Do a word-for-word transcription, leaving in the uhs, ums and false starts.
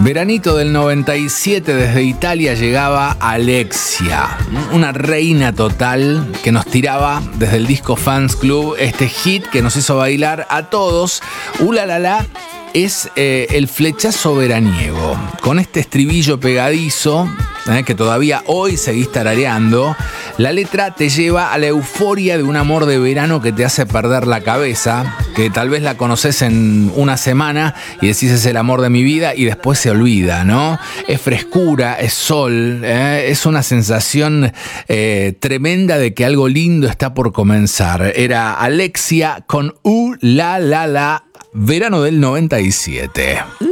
Veranito del noventa y siete, desde Italia llegaba Alexia, una reina total que nos tiraba desde el disco Fans Club este hit que nos hizo bailar a todos. Ulalala es eh, el flechazo veraniego, con este estribillo pegadizo eh, que todavía hoy seguís tarareando. La letra te lleva a la euforia de un amor de verano que te hace perder la cabeza, que tal vez la conoces en una semana y decís es el amor de mi vida y después se olvida, ¿no? Es frescura, es sol, eh, es una sensación eh, tremenda de que algo lindo está por comenzar. Era Alexia con U La La La, verano del noventa y siete.